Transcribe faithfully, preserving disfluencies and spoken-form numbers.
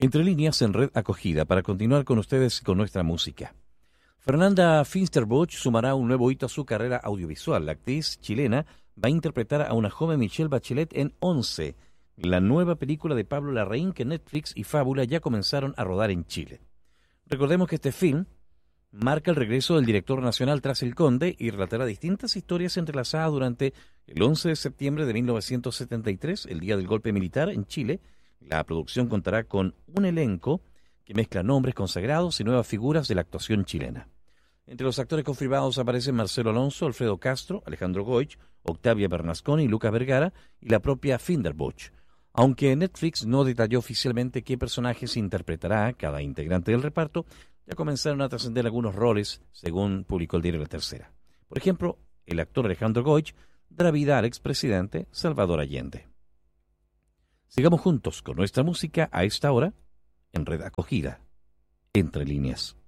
Entre líneas en Red Acogida, para continuar con ustedes con nuestra música. Fernanda Finsterbusch sumará un nuevo hito a su carrera audiovisual. La actriz chilena va a interpretar a una joven Michelle Bachelet en Once, la nueva película de Pablo Larraín que Netflix y Fábula ya comenzaron a rodar en Chile. Recordemos que este film marca el regreso del director nacional tras El Conde y relatará distintas historias entrelazadas durante el once de septiembre de mil novecientos setenta y tres, el día del golpe militar en Chile. La producción contará con un elenco que mezcla nombres consagrados y nuevas figuras de la actuación chilena. Entre los actores confirmados aparecen Marcelo Alonso, Alfredo Castro, Alejandro Goich, Octavia Bernasconi, Lucas Vergara y la propia Finsterbusch. Aunque Netflix no detalló oficialmente qué personajes interpretará cada integrante del reparto, ya comenzaron a trascender algunos roles, según publicó el diario La Tercera. Por ejemplo, el actor Alejandro Goich dará vida al expresidente Salvador Allende. Sigamos juntos con nuestra música a esta hora en Red Acogida, Entre Líneas.